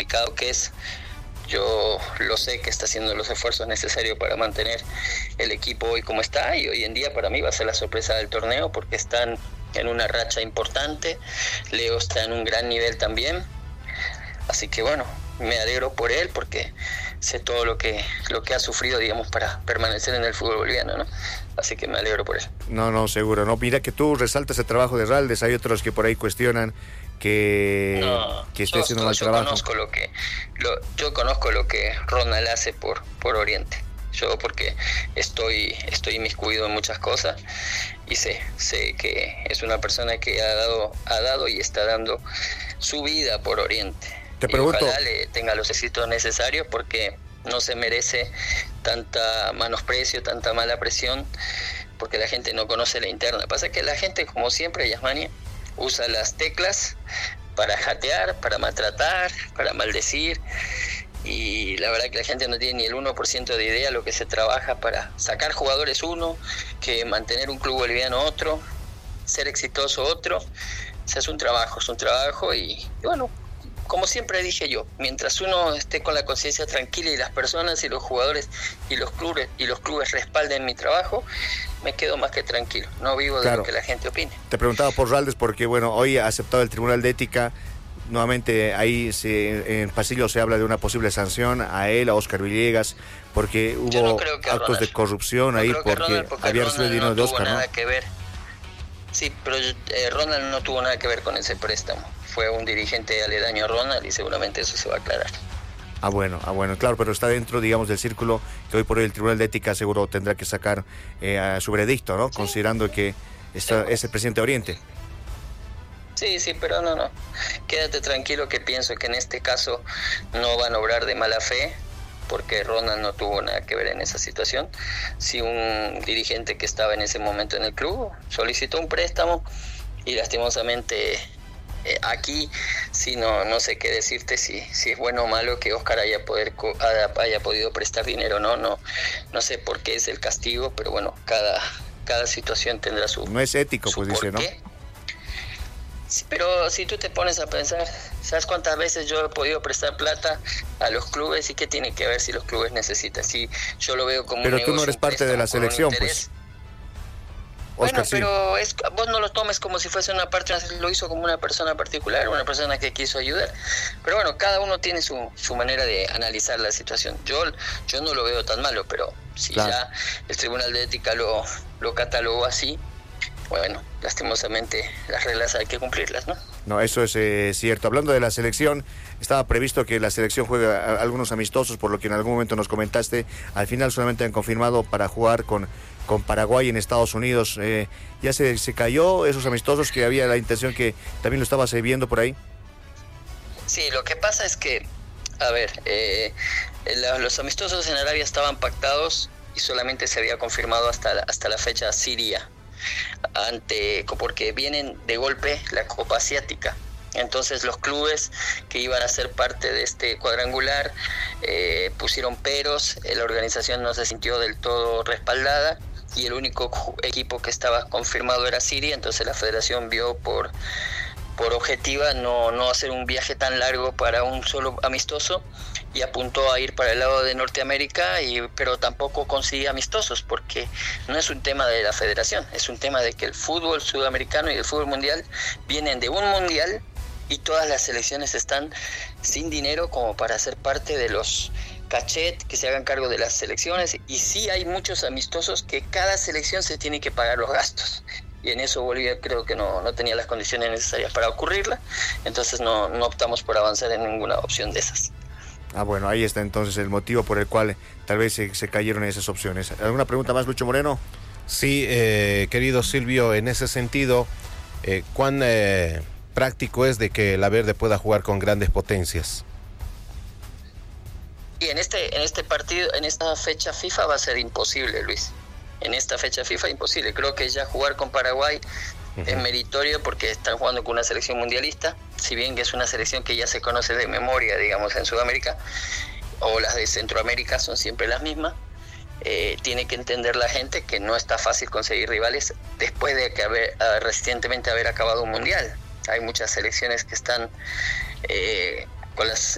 complicado que es. Yo lo sé que está haciendo los esfuerzos necesarios para mantener el equipo hoy como está, y hoy en día para mí va a ser la sorpresa del torneo porque están en una racha importante. Leo está en un gran nivel también, así que bueno, me alegro por él porque sé todo lo que ha sufrido, digamos, para permanecer en el fútbol boliviano, ¿no? Así que me alegro por él. No, seguro, no. Mira que tú resaltas el trabajo de Raldes, hay otros que por ahí cuestionan que esté haciendo mal trabajo. Yo conozco lo que Ronald hace por Oriente. Yo porque estoy inmiscuido en muchas cosas y sé que es una persona que ha dado y está dando su vida por Oriente. Te pregunto, y ojalá le tenga los éxitos necesarios porque no se merece tanta menosprecio, tanta mala presión, porque la gente no conoce la interna. Pasa que la gente, como siempre, Yasmani, usa las teclas para jatear, para maltratar, para maldecir, y la verdad que la gente no tiene ni el 1% de idea lo que se trabaja para sacar jugadores uno, que mantener un club boliviano otro, ser exitoso otro. O sea, es un trabajo y bueno, como siempre dije yo, mientras uno esté con la conciencia tranquila y las personas y los jugadores y los clubes respalden mi trabajo, me quedo más que tranquilo. No vivo de lo que la gente opine. Te preguntaba por Raldes porque, bueno, hoy ha aceptado el Tribunal de Ética. Nuevamente ahí en pasillo se habla de una posible sanción a él, a Oscar Villegas, porque hubo actos de corrupción ahí porque había recibido dinero de Oscar, ¿no? Nada que ver. Sí, pero Ronald no tuvo nada que ver con ese préstamo. Fue un dirigente aledaño a Ronald y seguramente eso se va a aclarar. Ah, bueno, claro, pero está dentro, digamos, del círculo que hoy por hoy el Tribunal de Ética seguro tendrá que sacar su veredicto, ¿no? Sí. Considerando que es el presidente de Oriente. Sí, pero no. Quédate tranquilo que pienso que en este caso no van a obrar de mala fe, porque Ronald no tuvo nada que ver en esa situación. Si un dirigente que estaba en ese momento en el club solicitó un préstamo y lastimosamente aquí sí no sé qué decirte si es bueno o malo que Oscar haya podido prestar dinero, no sé por qué es el castigo, pero bueno, cada situación tendrá su... No es ético, pues dice, ¿no? Sí, pero si tú te pones a pensar, ¿sabes cuántas veces yo he podido prestar plata a los clubes y qué tiene que ver si los clubes necesitan? Si yo lo veo como pero un negocio, tú no eres parte de la selección, pues. Oscar, sí. Pero vos no lo tomes como si fuese una parte, lo hizo como una persona particular, una persona que quiso ayudar. Pero bueno, cada uno tiene su manera de analizar la situación. Yo no lo veo tan malo, pero si ya el Tribunal de Ética lo catalogó así, bueno, lastimosamente las reglas hay que cumplirlas, ¿no? No, eso es cierto. Hablando de la selección, estaba previsto que la selección juegue algunos amistosos, por lo que en algún momento nos comentaste. Al final solamente han confirmado para jugar con Paraguay en Estados Unidos. ¿Ya se cayó esos amistosos que había la intención que también lo estabas viendo por ahí? Sí, lo que pasa es que, a ver, los amistosos en Arabia estaban pactados y solamente se había confirmado hasta la fecha Siria, porque vienen de golpe la Copa Asiática. Entonces los clubes que iban a ser parte de este cuadrangular pusieron peros, la organización no se sintió del todo respaldada y el único equipo que estaba confirmado era Siria. Entonces la federación vio por objetiva no hacer un viaje tan largo para un solo amistoso y apuntó a ir para el lado de Norteamérica, pero tampoco consigue amistosos porque no es un tema de la federación, es un tema de que el fútbol sudamericano y el fútbol mundial vienen de un mundial y todas las selecciones están sin dinero como para ser parte de los cachet que se hagan cargo de las selecciones, y sí hay muchos amistosos que cada selección se tiene que pagar los gastos. Y en eso Bolivia creo que no tenía las condiciones necesarias para ocurrirla, entonces no optamos por avanzar en ninguna opción de esas. Ah, bueno, ahí está entonces el motivo por el cual tal vez se cayeron esas opciones. ¿Alguna pregunta más, Lucho Moreno? Sí, querido Silvio, en ese sentido, ¿cuán práctico es de que la Verde pueda jugar con grandes potencias? Y en este partido, en esta fecha FIFA va a ser imposible, Luis. En esta fecha FIFA imposible. Creo que ya jugar con Paraguay es meritorio porque están jugando con una selección mundialista, si bien que es una selección que ya se conoce de memoria, digamos, en Sudamérica, o las de Centroamérica son siempre las mismas. Tiene que entender la gente que no está fácil conseguir rivales después de que recientemente haber acabado un mundial. Hay muchas selecciones que están